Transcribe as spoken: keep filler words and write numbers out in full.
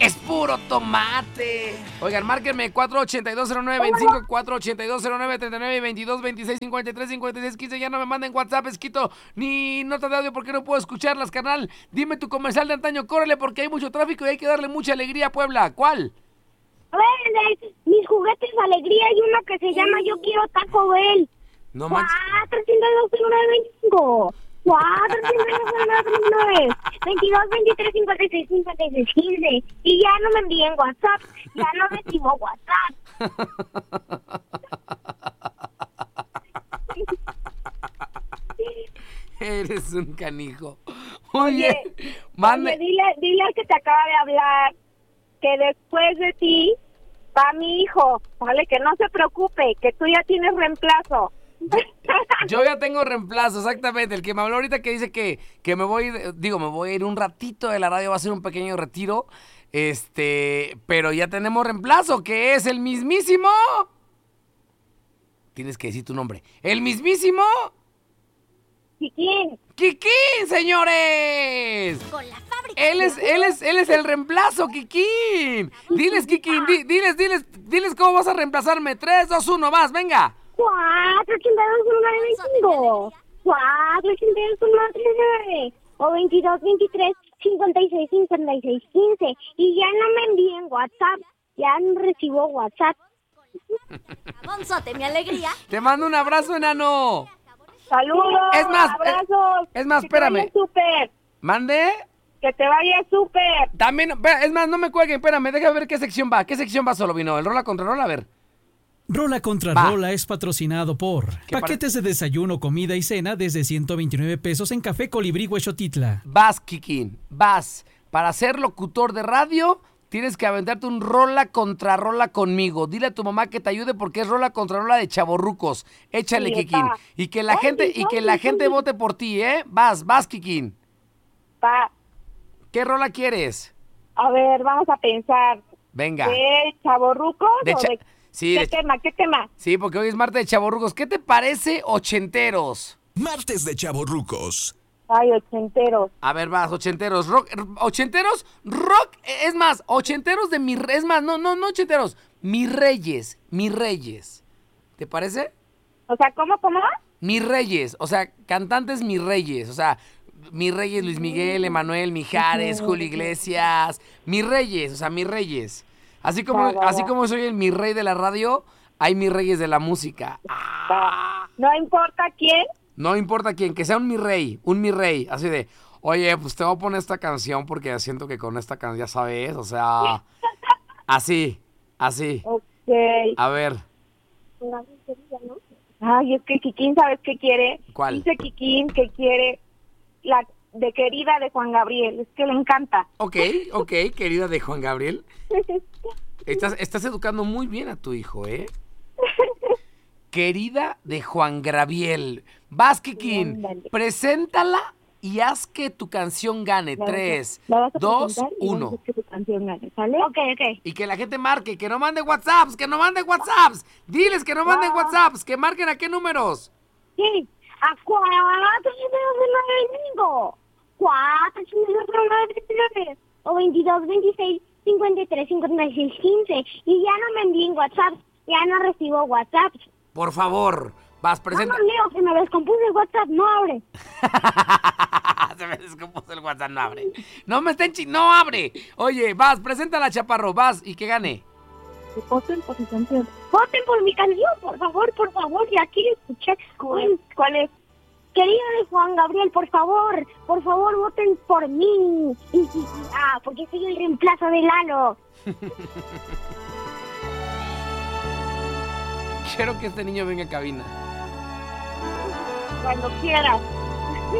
es puro tomate. Oigan, márquenme cuatro ocho dos cero nueve veinticinco, cuatro ocho dos cero nueve treinta y nueve, veintidós, veintiséis, cincuenta y tres, cincuenta y seis, quince. Ya no me manden WhatsApp, esquito, ni nota de audio porque no puedo escucharlas, carnal. Dime tu comercial de antaño, córrele porque hay mucho tráfico y hay que darle mucha alegría a Puebla. ¿Cuál? A ver, mis juguetes alegría y uno que se llama Yo quiero Taco Bell. No manches. cuatro ocho dos cero nueve veinticinco. cuatro ocho dos cero nueve treinta y nueve, veintidós, veintitrés, cincuenta y seis, cincuenta y seis, quince. Y ya no me envíen WhatsApp. Ya no recibo WhatsApp. Eres un canijo. Oye, Oye, mande. oye, dile, dile al que te acaba de hablar que después de ti va mi hijo, ¿vale? Que no se preocupe, que tú ya tienes reemplazo. Yo ya tengo reemplazo, exactamente. El que me habló ahorita que dice que, que me voy, digo, me voy a ir un ratito de la radio, va a ser un pequeño retiro. Este, pero ya tenemos reemplazo, que es el mismísimo. Tienes que decir tu nombre. El mismísimo Kikín. Kikín, señores. Con la fábrica. Él es, él es, él es el reemplazo, Kikín. Diles, Kikín, di- diles, diles, diles cómo vas a reemplazarme. tres, dos, uno, más, venga. cuatro ocho dos cero nueve veinticinco. cuatro ocho dos cero nueve treinta y nueve. O veintidós, veintitrés, cincuenta y seis, cincuenta y seis, quince. Y ya no me envíen WhatsApp. Ya no recibo WhatsApp. Bonzote, mi alegría. Te mando un abrazo, enano. Saludos. Es más, abrazos. es más, Que espérame. te vaya súper. Mande. Que te vaya súper. También, ve- es más, no me cuelguen, espérame, déjame ver qué sección va. ¿Qué sección va solo vino? ¿El rola contra rola? A ver. Rola contra Va. Rola es patrocinado por ¿Qué par- paquetes de desayuno, comida y cena desde ciento veintinueve pesos en Café Colibrí Huexotitla. Vas, Kikín, vas. Para ser locutor de radio, tienes que aventarte un rola contra rola conmigo. Dile a tu mamá que te ayude porque es rola contra rola de chavorrucos. Échale, Sí, Kikín. está. Y que la Oye, gente, y que oye, la gente oye. vote por ti, ¿eh? Vas, vas, Kikín. Va. ¿Qué rola quieres? A ver, vamos a pensar. Venga. ¿De chavorrucos De o cha- de Sí, qué de cha- tema? ¿Qué tema? Sí, porque hoy es martes de chavorrucos. ¿Qué te parece ochenteros? Martes de Chavorrucos. Ay, ochenteros. A ver, vas, ochenteros, rock, r- ochenteros, rock, eh, es más, ochenteros de mi, es más, no, no, no ochenteros, mis reyes, mis reyes, ¿te parece? O sea, ¿cómo, cómo? Mis reyes, o sea, cantantes mis reyes, o sea, mis reyes, Luis Miguel, Emanuel, Mijares, Julio Iglesias, mis reyes, o sea, mis reyes, así como, Va, va, así va. como soy el mi rey de la radio, hay mis reyes de la música. Va. No importa quién. No importa quién, que sea un mi rey, un mi rey, así de, oye, pues te voy a poner esta canción porque siento que con esta canción, ya sabes, o sea, así, así. Ok. A ver, Ay, es que Kikín, ¿sabes qué quiere? ¿Cuál? Dice Kikín que quiere la de Querida de Juan Gabriel. Es que le encanta. ok, ok, querida de Juan Gabriel, estás, estás educando muy bien a tu hijo, ¿eh? Querida de Juan Gabriel. Vas, Kikín, Ándale. preséntala y haz que tu canción gane. La vas a- Tres, la vas a dos, presentar y uno. vamos a hacer que tu canción gane, ¿sale? Ok, ok. Y que la gente marque, que no mande WhatsApps, que no manden WhatsApps. Diles que no manden Ah. WhatsApps, que marquen a qué números. Sí, a cuatro ocho nueve veinticinco. cuatro ocho nueve treinta y nueve. O veintidós, veintiséis, cincuenta y tres, cincuenta y seis, quince. Y ya no me envíen WhatsApp. Ya no recibo WhatsApp. Por favor, vas, presenta. No, Leo, se me descompuso el WhatsApp. No abre. Se me descompuso el WhatsApp, no abre. No me estén chi... No abre. Oye, vas, preséntala, chaparro, vas y que gane. Voten por mi canción. Voten por mi canción, por favor, por favor. Ya quiero escuchar. ¿Cuál, ¿Cuál es? Querida de Juan Gabriel, por favor, por favor, voten por mí. Y, y- y- ah, porque soy el reemplazo de Lalo. Quiero que este niño venga a cabina. Cuando quieras.